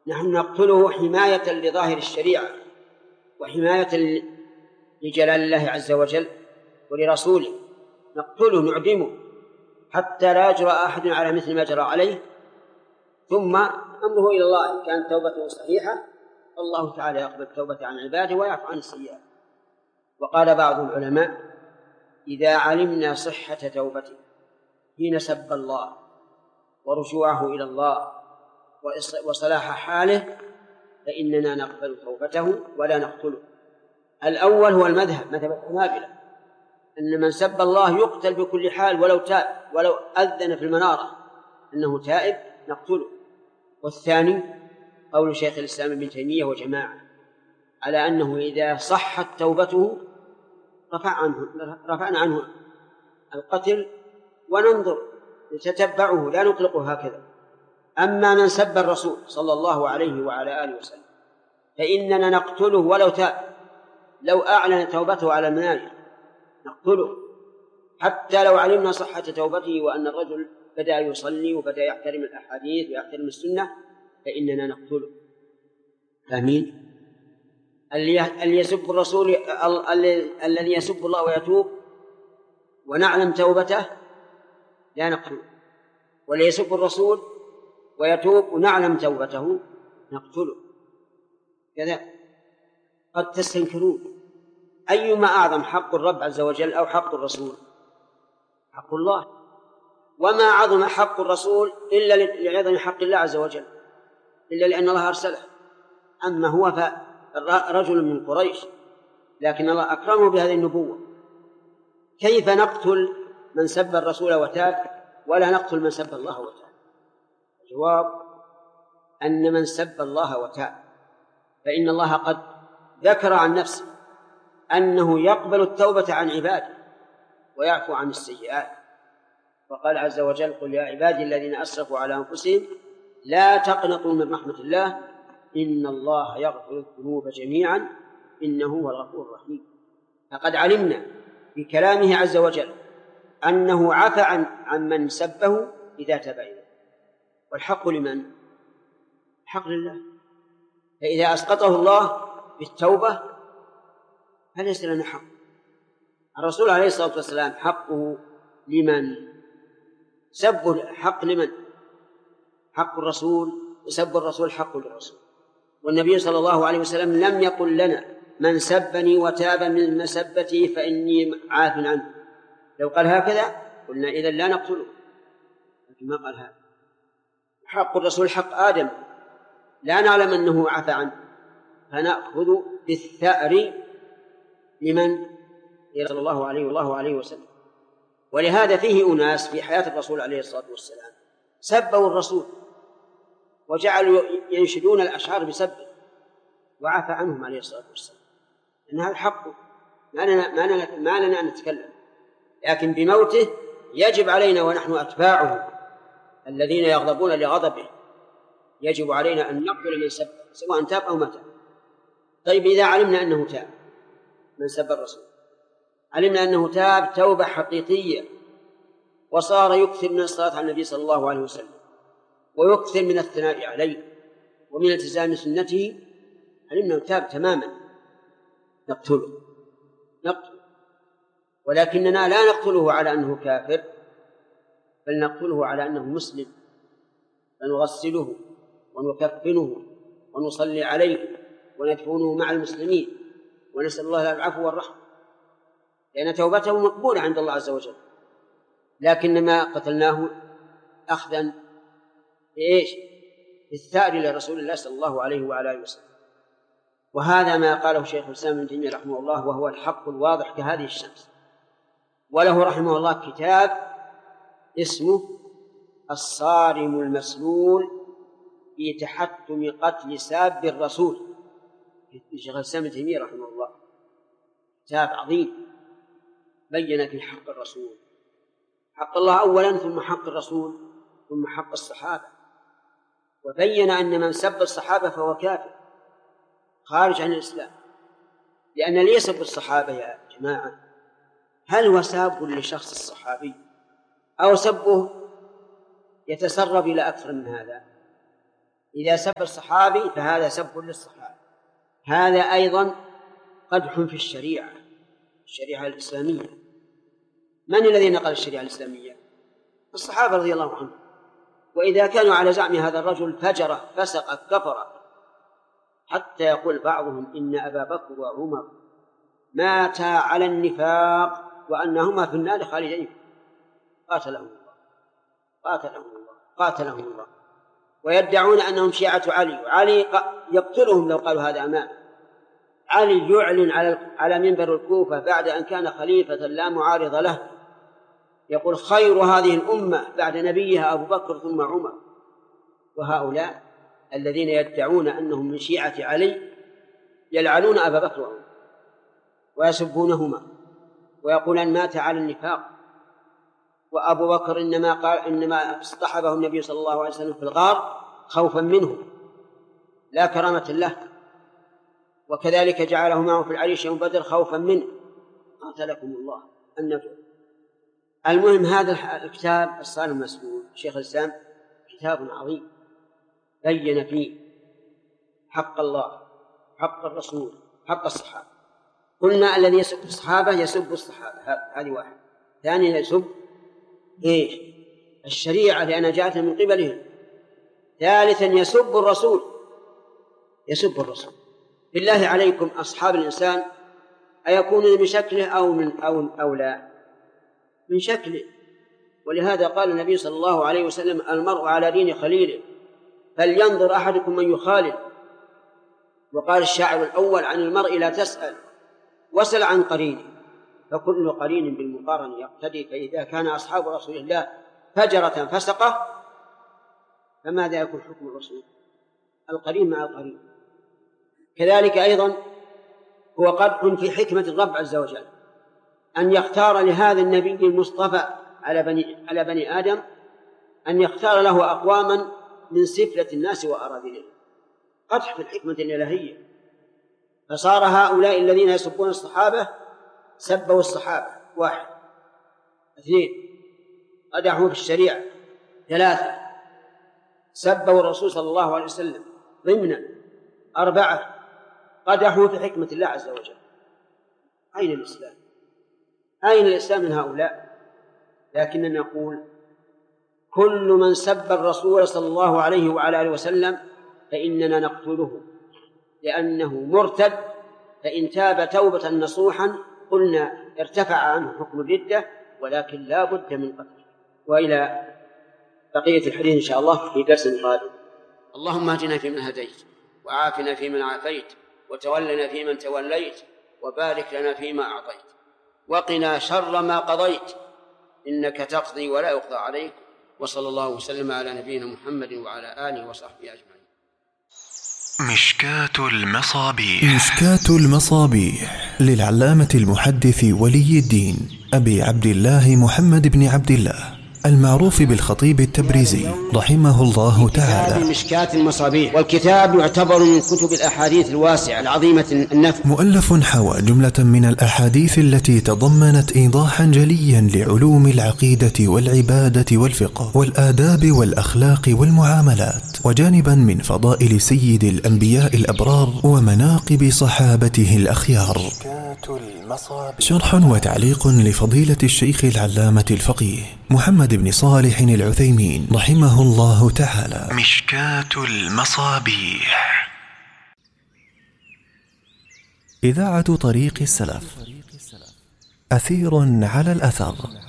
نحن نقتله حماية لظاهر الشريعة وحماية لجلال الله عز وجل ولرسوله، نقتله نعدمه حتى لا يجرأ أحد على مثل ما جرى عليه، ثم أمره إلى الله. إن كانت توبته صحيحة الله تعالى يقبل التوبة عن عباده ويعفو عن السيئات. وقال بعض العلماء: إذا علمنا صحة توبته حين سب الله ورجوعه إلى الله وصلاح حاله فإننا نقبل توبته ولا نقتله. الأول هو المذهب، مذهب الحنابلة، أن من سب الله يقتل بكل حال ولو تاب، ولو أذن في المنارة أنه تائب نقتله. والثاني قول شيخ الإسلام ابن تيمية وجماعة على أنه إذا صحت توبته رفعنا عنه القتل وننظر نتتبعه لا نطلقه هكذا. أما من سب الرسول صلى الله عليه وعلى آله وسلم فإننا نقتله ولو تاب، لو أعلن توبته على المناير نقتله، حتى لو علمنا صحة توبته وأن الرجل بدأ يصلي وبدأ يحترم الأحاديث ويحترم السنة فإننا نقتله. آمين. اللي يسب الرسول الذي يسب الله ويتوب ونعلم توبته لا نقتله، واللي يسب الرسول ويتوب ونعلم توبته نقتله. كذا قد تستنكرون أيما أعظم، حق الرب عز وجل أو حق الرسول؟ حق الله. وما عظم حق الرسول إلا لعظم حق الله عز وجل، إلا لأن الله أرسله. أما هو فرجل من قريش لكن الله أكرمه بهذه النبوة. كيف نقتل من سب الرسول وتاب ولا نقتل من سب الله وتاب؟ الجواب أن من سب الله وتاب فإن الله قد ذكر عن نفسه أنه يقبل التوبة عن عباده ويعفو عن السيئات، وقال عز وجل: قل يا عبادي الذين أسرفوا على أنفسهم لا تقنطوا من رحمة الله إن الله يغفر الذنوب جميعا إنه هو الغفور الرحيم. فقد علمنا بكلامه عز وجل أنه عفى عن من سبه إذا تاب إليه. والحق لمن؟ الحق لله. فإذا أسقطه الله بالتوبة فليس لنا حق. الرسول عليه الصلاة والسلام حقه لمن؟ سب حق لمن؟ حق الرسول، وسب الرسول حق للرسول. والنبي صلى الله عليه وسلم لم يقل لنا: من سبني وتاب من مسبتي فإني عاف عنه. لو قال هكذا قلنا إذن لا نقتله، لكن ما قال هذا. حق الرسول حق آدم لا نعلم أنه عفى عنه، فنأخذ بالثأر لمن؟ صلى الله عليه والله عليه وسلم. ولهذا فيه أناس في حياة الرسول عليه الصلاة والسلام سبوا الرسول وجعلوا ينشدون الأشعار بسبه وعفى عنهم عليه الصلاة والسلام. إن هذا حقه، ما لنا أن نتكلم، لكن بموته يجب علينا ونحن أتباعه الذين يغضبون لغضبه يجب علينا أن نقتل من سب سواء تاب أو ما تاب. طيب إذا علمنا أنه تاب من سب الرسول، علمنا أنه تاب توبة حقيقية وصار يكثر من الصلاة على النبي صلى الله عليه وسلم ويكثر من الثناء عليه ومن التزام سنته، علمنا أنه تاب تماما، نقتله. ولكننا لا نقتله على أنه كافر، بل نقتله على أنه مسلم، فنغسله ونكفنه ونصلي عليه وندفنه مع المسلمين ونسأل الله العفو والرحمة، لأن توبته مقبولة عند الله عز وجل. لكنما قتلناه أخذا بإيش؟ بالثأر لرسول الله صلى الله عليه وعلى آله وسلم. وهذا ما قاله شيخ الإسلام ابن تيمية رحمه الله، وهو الحق الواضح كهذه الشمس. وله رحمه الله كتاب اسمه الصارم المسلول في تحتم قتل ساب الرسول، شيخ الإسلام ابن تيمية رحمه الله، كتاب عظيم بين في حق الرسول، حق الله أولا ثم حق الرسول ثم حق الصحابة، وبين أن من سب الصحابة فهو كافر خارج عن الإسلام. لأن اللي يسب الصحابة يا جماعة هل هو ساب لشخص الصحابي أو سبه يتسرب إلى أكثر من هذا؟ إذا سب الصحابي فهذا سب للصحابة. هذا أيضا قدح في الشريعة الإسلامية. من الذي نقل الشريعة الإسلامية؟ الصحابة رضي الله عنهم. وإذا كانوا على زعم هذا الرجل فجر فسق كفر، حتى يقول بعضهم إن أبا بكر وعمر ماتا على النفاق وأنهما في النار خالدين، قاتلهم الله. ويدعون أنهم شيعة علي يقتلهم لو قالوا هذا أمام علي. يعلن على منبر الكوفة بعد أن كان خليفة لا معارض له، يقول خير هذه الأمة بعد نبيها أبو بكر ثم عمر. وهؤلاء الذين يدعون أنهم من شيعة علي يلعنون أبا بكر وعمر ويسبونهما ويقولون مات على النفاق. وأبو بكر إنما اصطحبه النبي صلى الله عليه وسلم في الغار خوفا منه لا كرامة له، وكذلك جعله معه في العريش يوم بدر خوفا منه، قاتلكم الله النبي. المهم هذا الكتاب الصالح المسؤول شيخ الإسلام كتاب عظيم بين فيه حق الله، حق الرسول، حق الصحابة. قلنا الذي يسب الصحابة يسب الصحابة، هذه واحد. ثانيا يسب الشريعة لأنها جاءت من قبلهم. ثالثا يسب الرسول. بالله عليكم أصحاب الإنسان أيكونون بشكله أو لا؟ من شكله. ولهذا قال النبي صلى الله عليه وسلم المرء على دين خليله فلينظر أحدكم من يخالل. وقال الشاعر الأول عن المرء لا تسأل وسل عن قرينه، فكل قرين بالمقارن يقتدي. فإذا كان أصحاب رسول الله فجرة فسقة فماذا يكون حكم الرسول؟ القرين مع القرين. كذلك أيضا هو قدح في حكمة الرب عز وجل أن يختار لهذا النبي المصطفى على بني آدم أن يختار له أقواما من سفلة الناس وأراذلهم. قدح في الحكمة الإلهية. فصار هؤلاء الذين يسبون الصحابة سبوا الصحابة، 1. 2 قدحوا في الشريعة. 3 سبوا الرسول صلى الله عليه وسلم ضمنا. 4 قدحوا في حكمة الله عز وجل. أين الإسلام؟ أين الإسلام من هؤلاء؟ لكننا نقول كل من سب الرسول صلى الله عليه وعلى آله وسلم فإننا نقتله لأنه مرتد، فإن تاب توبة نصوحا قلنا ارتفع عنه حكم الردة، ولكن لا بد من قتله. وإلى بقية الحديث إن شاء الله في درس قادم. اللهم اهدنا فيمن هديت، وعافنا فيمن عافيت، وتولنا فيمن توليت، وبارك لنا فيما أعطيت، وقنا شر ما قضيت، إنك تقضي ولا يقضى عليك. وصلى الله وسلم على نبينا محمد وعلى آله وصحبه أجمعين. مشكاة المصابيح للعلامة المحدث ولي الدين أبي عبد الله محمد بن عبد الله المعروف بالخطيب التبريزي رحمه الله تعالى. مشكاة المصابيح، والكتاب يعتبر من كتب الأحاديث الواسعة العظيمة النفع. مؤلف حوى جملة من الأحاديث التي تضمنت إيضاحا جليا لعلوم العقيدة والعبادة والفقه والآداب والأخلاق والمعاملات، وجانبا من فضائل سيد الأنبياء الأبرار ومناقب صحابته الأخيار. شرح وتعليق لفضيلة الشيخ العلامة الفقيه محمد بن صالح العثيمين رحمه الله تعالى. مشكاة المصابيح. إذاعة طريق السلف، أثير على الأثر.